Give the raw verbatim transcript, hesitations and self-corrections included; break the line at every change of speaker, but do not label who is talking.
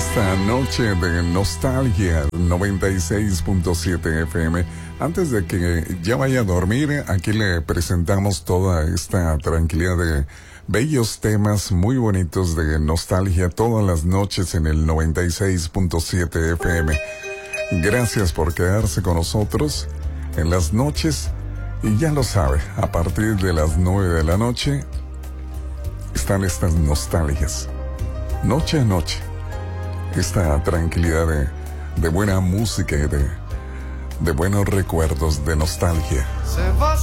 esta noche de nostalgia noventa y seis punto siete F M. Antes de que ya vaya a dormir, aquí le presentamos toda esta tranquilidad de bellos temas muy bonitos de nostalgia todas las noches en el noventa y seis punto siete F M. Gracias por quedarse con nosotros en las noches. Y ya lo sabe, a partir de las nueve de la noche están estas nostalgias. Noche a noche. Esta tranquilidad de, de buena música y de, de buenos recuerdos, de nostalgia.
Se va